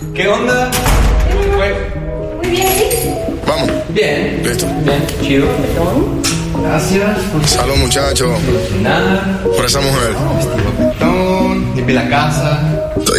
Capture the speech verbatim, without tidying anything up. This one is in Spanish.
¿Qué onda? ¿Cómo fue? Muy bien, ¿sí? Vamos. Bien. Listo. Bien, chido. Gracias. Salud, muchacho. Nada. Por esa mujer. Vestido cartón. Limpié la casa. Estoy